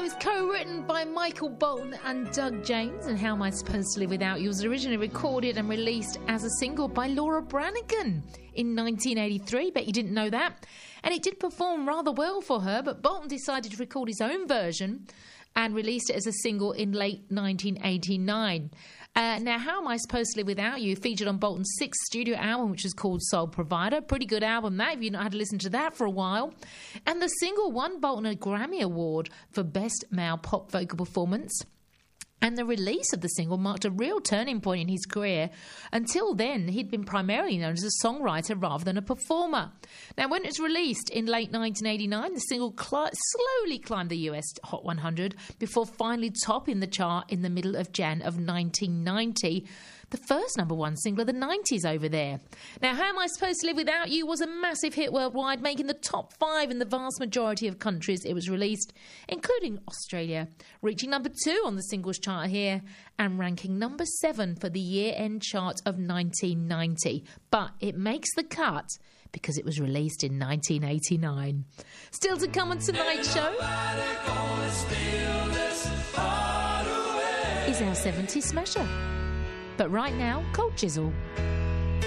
was co-written by Michael Bolton and Doug James, and How Am I Supposed to Live Without You was originally recorded and released as a single by Laura Branigan in 1983. Bet you didn't know that. And it did perform rather well for her, but Bolton decided to record his own version and released it as a single in late 1989. Now, How Am I Supposed to Live Without You featured on Bolton's sixth studio album, which was called Soul Provider. Pretty good album, that, if you've not had to listen to that for a while. And the single won Bolton a Grammy Award for Best Male Pop Vocal Performance. And the release of the single marked a real turning point in his career. Until then, he'd been primarily known as a songwriter rather than a performer. Now, when it was released in late 1989, the single slowly climbed the US Hot 100 before finally topping the chart in the middle of Jan of 1990. The first number one single of the 90s over there. Now, How Am I Supposed to Live Without You was a massive hit worldwide, making the top 5 in the vast majority of countries it was released, including Australia, reaching number 2 on the singles chart here and ranking number 7 for the year-end chart of 1990. But it makes the cut because it was released in 1989. Still to come on tonight's show is our 70s smasher. But right now, Cold Chisel.